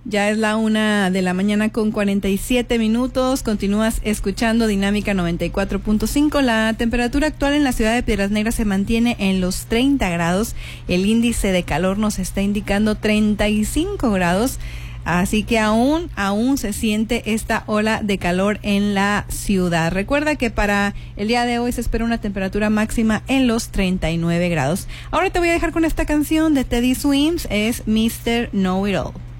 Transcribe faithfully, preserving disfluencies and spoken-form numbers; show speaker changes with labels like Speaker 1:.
Speaker 1: Ya es la una de la mañana con cuarenta y siete minutos. Continúas escuchando Dinámica noventa y cuatro punto cinco. La temperatura actual en la ciudad de Piedras Negras se mantiene en los treinta grados. El índice de calor nos está indicando treinta y cinco grados. Así que aún, aún se siente esta ola de calor en la ciudad. Recuerda que para el día de hoy se espera una temperatura máxima en los treinta y nueve grados. Ahora te voy a dejar con esta canción de Teddy Swims, es mister Know It All.